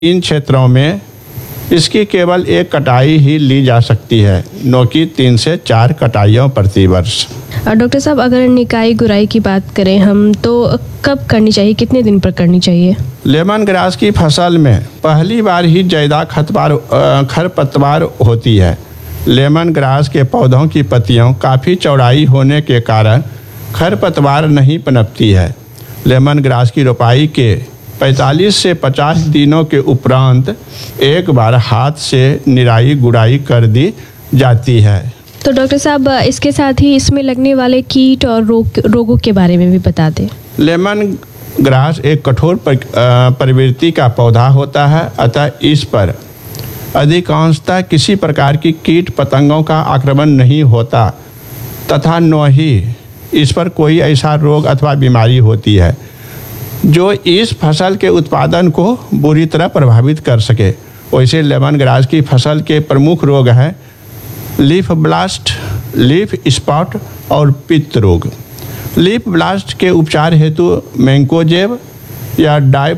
इन क्षेत्रों में इसकी केवल एक कटाई ही ली जा सकती है, न कि 3 से 4 कटाइयों प्रति वर्ष। डॉक्टर साहब, अगर निकाई गुड़ाई की बात करें हम तो कब करनी चाहिए, कितने दिन पर करनी चाहिए? लेमन ग्रास की फसल में पहली बार ही ज्यादा खरपतवार होती है। लेमन ग्रास के पौधों की पत्तियों काफ़ी चौड़ाई होने के कारण खरपतवार नहीं पनपती है। लेमन ग्रास की रोपाई के 45 से 50 दिनों के उपरांत एक बार हाथ से निराई गुड़ाई कर दी जाती है। तो डॉक्टर साहब, इसके साथ ही इसमें लगने वाले कीट और रोगों के बारे में भी बता दें। लेमन ग्रास एक कठोर प्रवृत्ति का पौधा होता है, अतः इस पर अधिकांशतः किसी प्रकार की कीट पतंगों का आक्रमण नहीं होता तथा न ही इस पर कोई ऐसा रोग अथवा बीमारी होती है जो इस फसल के उत्पादन को बुरी तरह प्रभावित कर सके। वैसे लेमन ग्रास की फसल के प्रमुख रोग हैं लीफ ब्लास्ट, लीफ स्पॉट और पित्त रोग। लीफ ब्लास्ट के उपचार हेतु मैंकोजेब या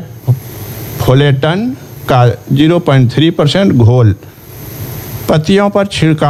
डाइफोलेटन का 0.3% घोल पत्तियों पर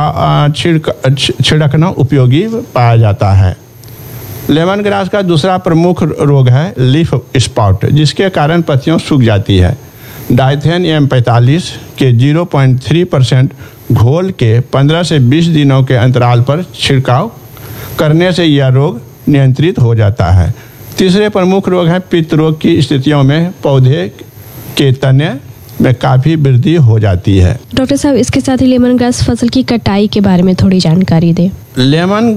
छिड़कना उपयोगी पाया जाता है। लेमन ग्रास का दूसरा प्रमुख रोग है लीफ स्पॉट, जिसके कारण पत्तियां सूख जाती है। डाइथेन M45 के 0.3% घोल के 15 से 20 दिनों के अंतराल पर छिड़काव करने से यह रोग नियंत्रित हो जाता है। तीसरे प्रमुख रोग है पित्त रोग की स्थितियों में पौधे के तने में काफ़ी वृद्धि हो जाती है। डॉक्टर साहब, इसके साथ ही लेमन ग्रास फसल की कटाई के बारे में थोड़ी जानकारी दें। लेमन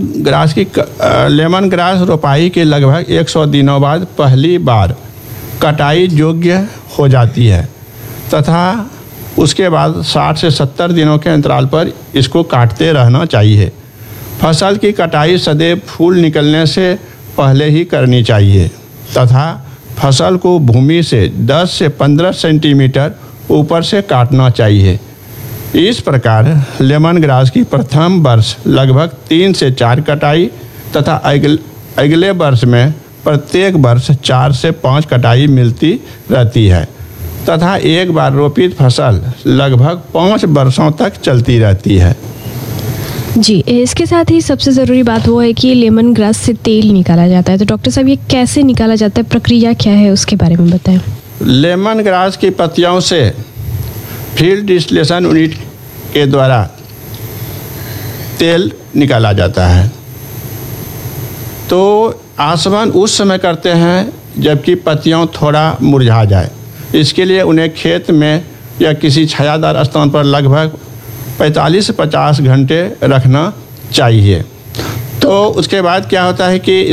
ग्रास रोपाई के लगभग 100 दिनों बाद पहली बार कटाई योग्य हो जाती है तथा उसके बाद 60 से 70 दिनों के अंतराल पर इसको काटते रहना चाहिए। फसल की कटाई सदैव फूल निकलने से पहले ही करनी चाहिए तथा फसल को भूमि से 10 से 15 सेंटीमीटर ऊपर से काटना चाहिए। इस प्रकार लेमन ग्रास की प्रथम वर्ष लगभग 3 से 4 कटाई तथा अगले वर्ष में प्रत्येक वर्ष 4 से 5 कटाई मिलती रहती है तथा एक बार रोपित फसल लगभग 5 वर्षों तक चलती रहती है। जी, इसके साथ ही सबसे ज़रूरी बात वो है कि लेमन ग्रास से तेल निकाला जाता है। तो डॉक्टर साहब, ये कैसे निकाला जाता है, प्रक्रिया क्या है, उसके बारे में बताएं। लेमन ग्रास की पत्तियों से फील्ड डिस्टिलेशन यूनिट के द्वारा तेल निकाला जाता है। तो आसवन उस समय करते हैं जबकि पत्तियां थोड़ा मुरझा जाए। इसके लिए उन्हें खेत में या किसी छायादार स्थान पर लगभग 45 से 50 घंटे रखना चाहिए। तो उसके बाद क्या होता है कि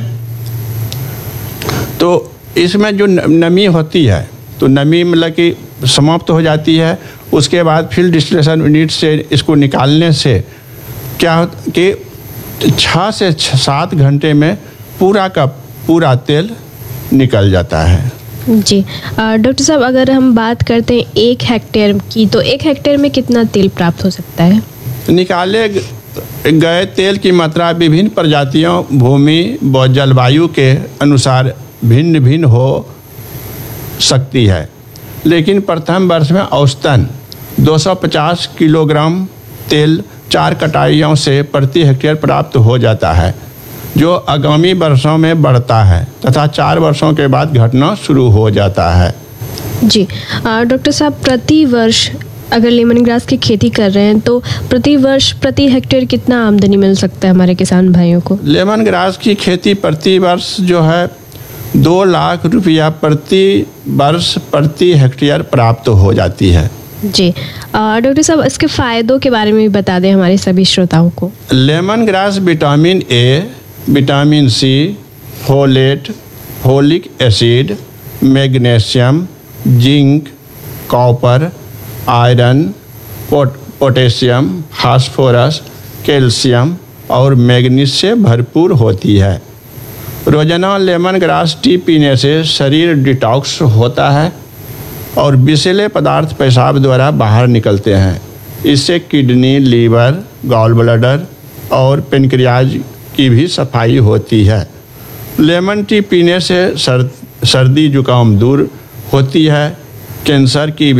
इसमें जो नमी होती है तो नमी मतलब कि समाप्त हो जाती है। उसके बाद फील्ड डिस्टिलेशन यूनिट से इसको निकालने से क्या होता कि 6 से 7 घंटे में पूरा का पूरा तेल निकल जाता है। जी डॉक्टर साहब, अगर हम बात करते हैं 1 हेक्टेयर की, तो 1 हेक्टेयर में कितना तेल प्राप्त हो सकता है? निकाले गए तेल की मात्रा विभिन्न प्रजातियों, भूमि व जलवायु के अनुसार भिन्न भिन्न हो सकती है, लेकिन प्रथम वर्ष में औसतन 250 किलोग्राम तेल 4 कटाइयों से प्रति हेक्टेयर प्राप्त हो जाता है, जो आगामी वर्षों में बढ़ता है तथा 4 वर्षों के बाद घटना शुरू हो जाता है। जी डॉक्टर साहब, प्रति वर्ष अगर लेमन ग्रास की खेती कर रहे हैं तो प्रति वर्ष प्रति हेक्टेयर कितना आमदनी मिल सकता है हमारे किसान भाइयों को? लेमन ग्रास की खेती प्रति वर्ष जो है 2 लाख रुपया प्रति वर्ष प्रति हेक्टेयर प्राप्त हो जाती है। जी डॉक्टर साहब, इसके फ़ायदों के बारे में भी बता दें हमारे सभी श्रोताओं को। Lemon grass vitamin A, vitamin C, folate, folic acid, magnesium, zinc, copper, iron, potassium, phosphorus, calcium और मैग्नीज से भरपूर होती है। रोजाना लेमन ग्रास टी पीने से शरीर डिटॉक्स होता है और विषैले पदार्थ पेशाब द्वारा बाहर निकलते हैं। इससे किडनी, लीवर, गॉल ब्लैडर और पेनक्रियाज की भी सफाई होती है। लेमन टी पीने से सर्दी जुकाम दूर होती है। कैंसर की